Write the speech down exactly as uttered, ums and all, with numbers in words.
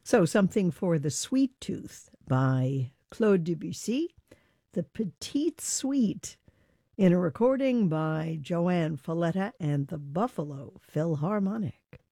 So, something for the sweet tooth by Claude Debussy, the Petite Suite, in a recording by Joanne Falletta and the Buffalo Philharmonic.